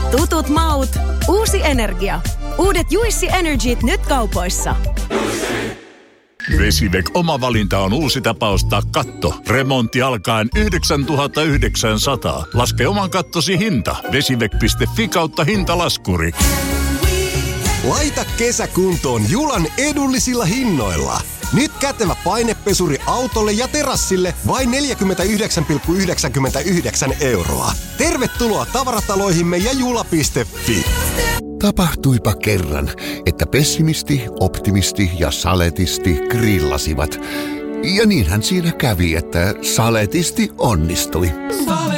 Tutut maut, uusi energia. Uudet Juissi Energyt nyt kaupoissa. Vesivac oma valinta on uusi tapa ostaa katto. Remontti alkaen 9 900. Laske oman kattosi hinta. Vesivac.fi/hintalaskuri. Laita kesä kuntoon Julan edullisilla hinnoilla. Nyt kätevä painepesuri autolle ja terassille vain 49,99 €. Tervetuloa tavarataloihimme ja jula.fi. Tapahtuipa kerran, että pessimisti, optimisti ja saletisti grillasivat. Ja niinhän siinä kävi, että saletisti onnistui.